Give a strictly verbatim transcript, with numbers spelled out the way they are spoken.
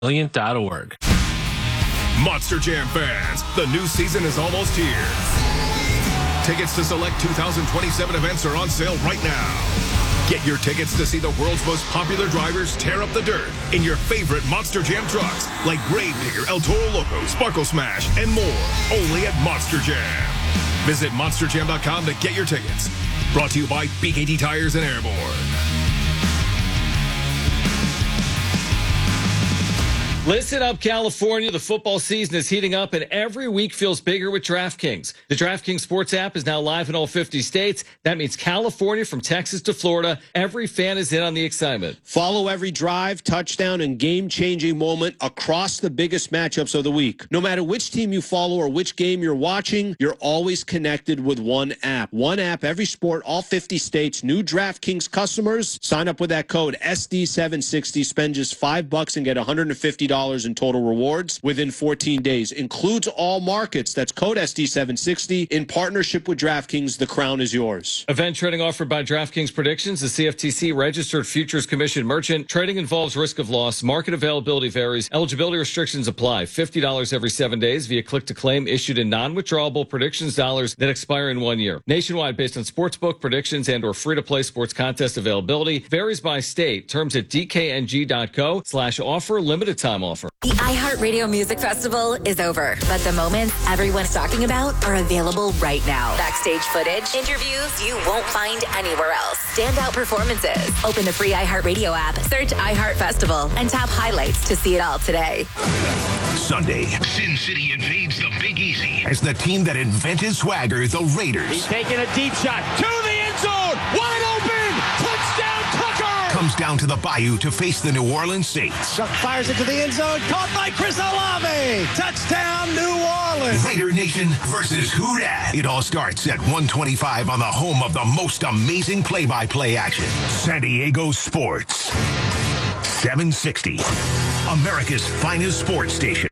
Brilliant dot org. Monster Jam fans, the new season is almost here. Tickets to select two thousand twenty-seven events are on sale right now. Get your tickets to see the world's most popular drivers tear up the dirt in your favorite Monster Jam trucks like Gravedigger, El Toro Loco, Sparkle Smash, and more. Only at Monster Jam. Visit monster jam dot com to get your tickets. Brought to you by B K T Tires and Airborne. Listen up, California. The football season is heating up, and every week feels bigger with DraftKings. The DraftKings Sports app is now live in all fifty states. That means California, from Texas to Florida, every fan is in on the excitement. Follow every drive, touchdown, and game-changing moment across the biggest matchups of the week. No matter which team you follow or which game you're watching, you're always connected with one app. One app, every sport, all fifty states. New DraftKings customers, sign up with that code S D seven sixty. Spend just five bucks and get one hundred fifty dollars in total rewards within fourteen days. Includes all markets. That's code S D seven sixty. In partnership with DraftKings, the crown is yours. Event trading offered by DraftKings Predictions, the C F T C registered futures commission merchant. Trading involves risk of loss. Market availability varies. Eligibility restrictions apply. fifty dollars every seven days via click to claim, issued in non-withdrawable predictions dollars that expire in one year. Nationwide based on sportsbook predictions and or free-to-play sports contest availability. Varies by state. Terms at D K N G dot co slash offer. Limited time offer. The iHeartRadio Music Festival is over, but the moments everyone's talking about are available right now. Backstage footage, interviews you won't find anywhere else, standout performances. Open the free iHeartRadio app, search iHeart Festival, and tap highlights to see it all today. Sunday, Sin City invades the Big Easy as the team that invented swagger, the Raiders. He's taking a deep shot to the end zone, wide open, touchdown Tucker! Comes down to the Bayou to face the New Orleans Saints. Chuck fires into the end zone, caught by Chris Olave. Touchdown, New Orleans. Raider Nation versus Who Dat. It all starts at one twenty-five on the home of the most amazing play-by-play action. San Diego Sports. seven sixty. America's finest sports station.